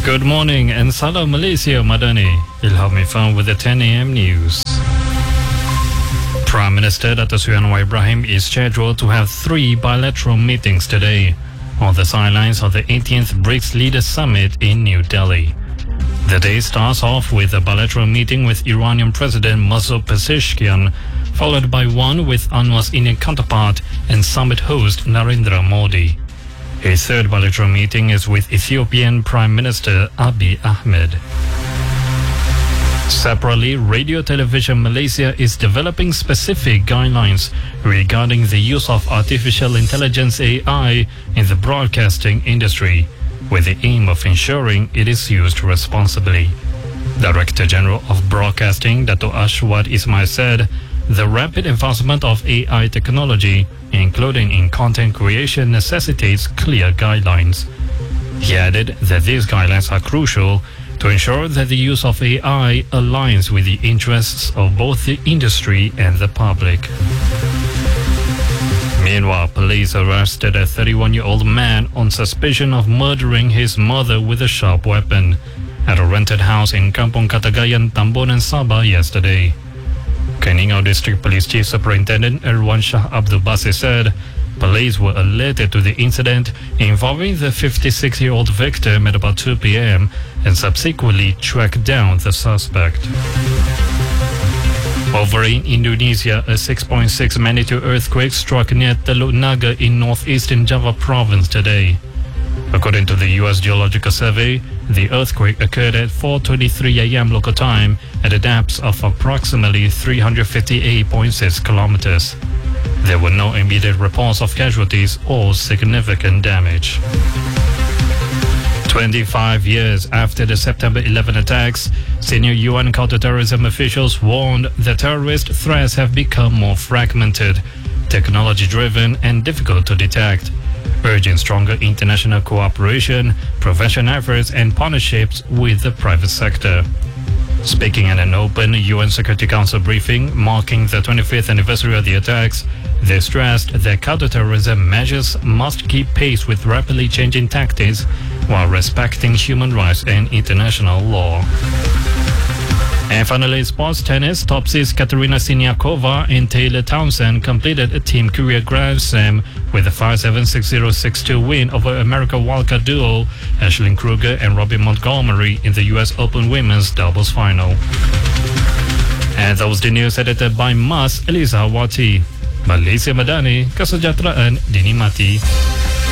Good morning and salam Malaysia Madani. Ilham Ifan with the 10 a.m. news. Prime Minister Dato Sri Anwar Ibrahim is scheduled to have 3 bilateral meetings today on the sidelines of the 18th BRICS Leaders Summit in New Delhi. The day starts off with a bilateral meeting with Iranian President Masoud Pezeshkian, followed by one with Anwar's Indian counterpart and summit host Narendra Modi. A third bilateral meeting is with Ethiopian Prime Minister Abiy Ahmed. Separately, Radio Television Malaysia is developing specific guidelines regarding the use of artificial intelligence AI in the broadcasting industry, with the aim of ensuring it is used responsibly. Director General of Broadcasting Dato Ashwad Ismail said, the rapid advancement of AI technology, including in content creation, necessitates clear guidelines. He added that these guidelines are crucial to ensure that the use of AI aligns with the interests of both the industry and the public. Meanwhile, police arrested a 31-year-old man on suspicion of murdering his mother with a sharp weapon at a rented house in Kampung Katagayan, Tambonan, Sabah yesterday. Keningau District Police Chief Superintendent Erwan Shah Abdul Basir said police were alerted to the incident involving the 56-year-old victim at about 2 p.m. and subsequently tracked down the suspect. Over in Indonesia, a 6.6 magnitude earthquake struck near Teluk Naga in northeastern Java province today. According to the U.S. Geological Survey, the earthquake occurred at 4:23 a.m. local time at a depth of approximately 358.6 kilometers. There were no immediate reports of casualties or significant damage. 25 years after the September 11 attacks, senior UN counterterrorism officials warned that terrorist threats have become more fragmented, technology-driven and difficult to detect, urging stronger international cooperation, prevention efforts and partnerships with the private sector. Speaking at an open UN Security Council briefing marking the 25th anniversary of the attacks, they stressed that counterterrorism measures must keep pace with rapidly changing tactics while respecting human rights and international law. And finally, sports tennis, top seeds Katerina Siniakova and Taylor Townsend completed a Team Korea Grand Slam with a 5-7, 6-0, 6-2 win over America wildcard duo Ashlyn Kruger and Robin Montgomery in the US Open Women's Doubles Final. And that was the news edited by Mas Eliza Wati. Malaysia Madani, kesejahteraan dinikmati.